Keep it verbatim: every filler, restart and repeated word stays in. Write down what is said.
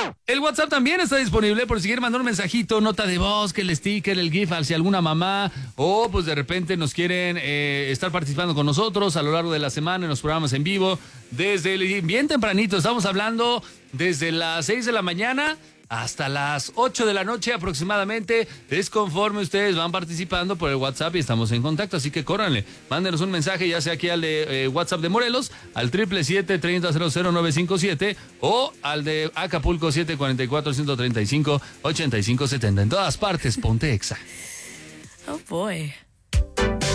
El WhatsApp también está disponible por si quieren mandar un mensajito, nota de voz, que el sticker, el GIF hacia alguna mamá, o pues de repente nos quieren eh, estar participando con nosotros a lo largo de la semana en los programas en vivo. Desde el, bien tempranito, estamos hablando desde las seis de la mañana hasta las ocho de la noche aproximadamente. Es conforme ustedes van participando por el WhatsApp y estamos en contacto, así que córranle, mándenos un mensaje, ya sea aquí al de eh, WhatsApp de Morelos, al triple siete, treinta, cero cero, nueve cinco siete, o al de Acapulco, siete cuarenta y cuatro, ciento treinta y cinco, ochenta y cinco setenta. En todas partes, ponte Exa. Oh boy.